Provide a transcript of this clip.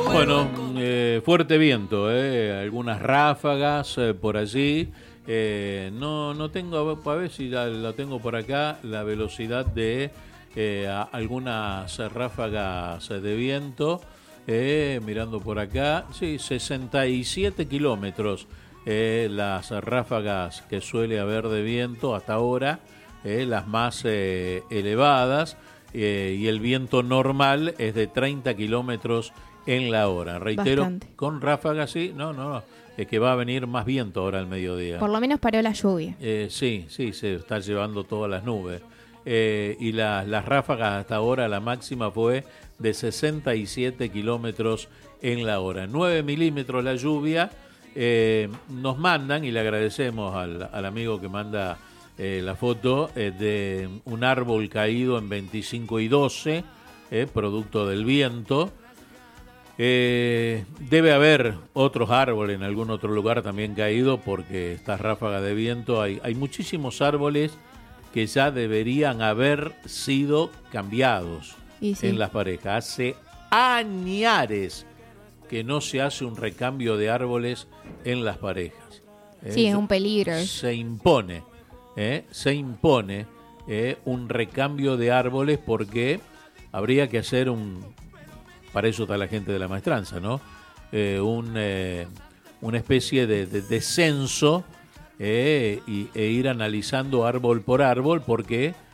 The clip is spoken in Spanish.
Bueno, fuerte viento, algunas ráfagas por allí. No tengo, a ver si la tengo por acá, la velocidad de algunas ráfagas de viento. Mirando por acá, sí, 67 kilómetros las ráfagas que suele haber de viento hasta ahora, las más elevadas, y el viento normal es de 30 kilómetros en la hora. Reitero, Bastante. con ráfagas sí, no, es que va a venir más viento ahora al mediodía. Por lo menos paró la lluvia. Sí, se está llevando todas las nubes. Y las ráfagas hasta ahora, la máxima fue de 67 kilómetros en la hora. 9 milímetros la lluvia. Nos mandan, y le agradecemos al amigo que manda la foto, de un árbol caído en 25 y 12, producto del viento. Debe haber otros árboles en algún otro lugar también caído, porque estas ráfagas de viento, hay muchísimos árboles que ya deberían haber sido cambiados Sí. en las parejas. Hace añares que no se hace un recambio de árboles en las parejas. Sí, es un peligro. Se impone un recambio de árboles, porque habría que hacer para eso está la gente de la maestranza, ¿no? Una especie de censo, e ir analizando árbol por árbol, porque